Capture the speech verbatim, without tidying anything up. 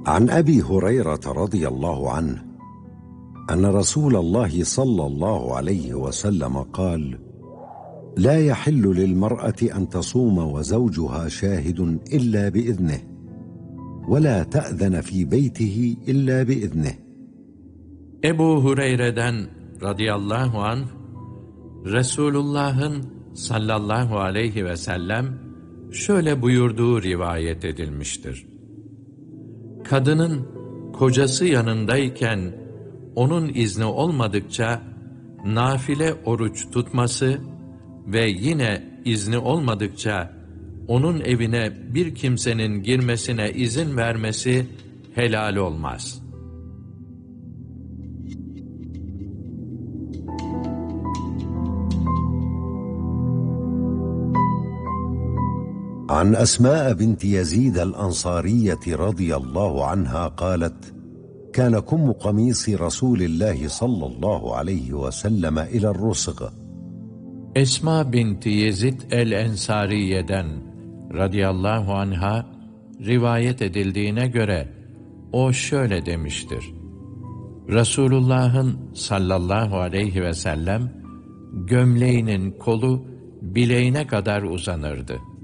عن أبي هريرة رضي الله عنه أن رسول الله صلى الله عليه وسلم قال: لا يحل للمرأة أن تصوم وزوجها شاهد إلا بإذنه، ولا تأذن في بيته إلا بإذنه. Ebu Hureyre'den radıyallahu anh, Resulullah'ın sallallahu aleyhi ve sellem şöyle buyurduğu rivayet edilmiştir. Kadının kocası yanındayken onun izni olmadıkça nafile oruç tutması ve yine izni olmadıkça onun evine bir kimsenin girmesine izin vermesi helal olmaz. عن أسماء بنت يزيد الأنصارية رضي الله عنها قالت: كان كم قميص رسول الله صلى الله عليه وسلم إلى الرسغ. Esma binti Yezid el-Ensariye'den radıyallahu anha rivayet edildiğine göre o şöyle demiştir: Resulullah'ın sallallahu aleyhi ve sellem gömleğinin kolu bileğine kadar uzanırdı.